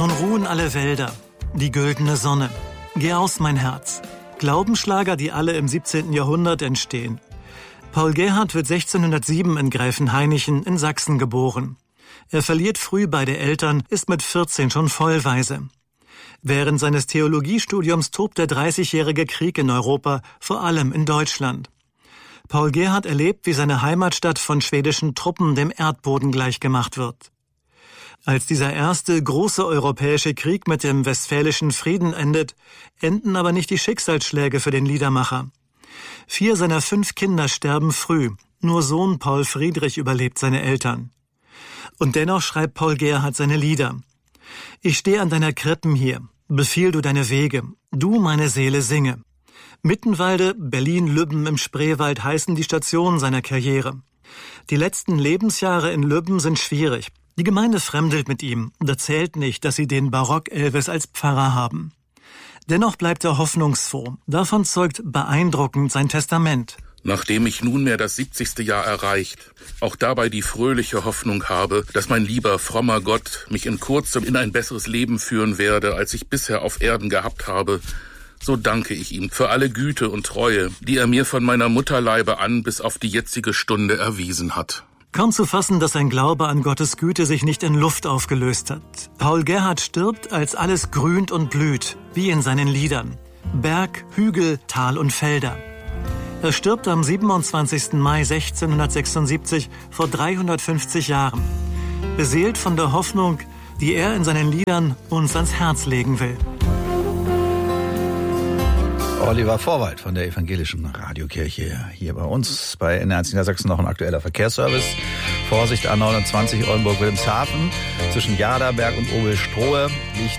Nun ruhen alle Wälder, die güldene Sonne. Geh aus, mein Herz. Glaubensschlager, die alle im 17. Jahrhundert entstehen. Paul Gerhardt wird 1607 in Gräfenhainichen in Sachsen geboren. Er verliert früh beide Eltern, ist mit 14 schon vollweise. Während seines Theologiestudiums tobt der 30-jährige Krieg in Europa, vor allem in Deutschland. Paul Gerhardt erlebt, wie seine Heimatstadt von schwedischen Truppen dem Erdboden gleichgemacht wird. Als dieser erste große europäische Krieg mit dem Westfälischen Frieden endet, enden aber nicht die Schicksalsschläge für den Liedermacher. 4 seiner 5 Kinder sterben früh, nur Sohn Paul Friedrich überlebt seine Eltern. Und dennoch schreibt Paul Gerhardt seine Lieder. Ich stehe an deiner Krippen hier, befiehl du deine Wege, du meine Seele singe. Mittenwalde, Berlin, Lübben im Spreewald heißen die Stationen seiner Karriere. Die letzten Lebensjahre in Lübben sind schwierig. Die Gemeinde fremdelt mit ihm und erzählt nicht, dass sie den Barock-Elvis als Pfarrer haben. Dennoch bleibt er hoffnungsfroh. Davon zeugt beeindruckend sein Testament. Nachdem ich nunmehr das 70. Jahr erreicht, auch dabei die fröhliche Hoffnung habe, dass mein lieber, frommer Gott mich in kurzem in ein besseres Leben führen werde, als ich bisher auf Erden gehabt habe, so danke ich ihm für alle Güte und Treue, die er mir von meiner Mutterleibe an bis auf die jetzige Stunde erwiesen hat. Kaum zu fassen, dass sein Glaube an Gottes Güte sich nicht in Luft aufgelöst hat. Paul Gerhardt stirbt, als alles grünt und blüht, wie in seinen Liedern. Berg, Hügel, Tal und Felder. Er stirbt am 27. Mai 1676 vor 350 Jahren, beseelt von der Hoffnung, die er in seinen Liedern uns ans Herz legen will. Oliver Vorwald von der Evangelischen Radiokirche hier bei uns. Bei NR1 Niedersachsen noch ein aktueller Verkehrsservice. Vorsicht A29 Oldenburg-Wilhelmshaven. Zwischen Jaderberg und Obelstrohe liegt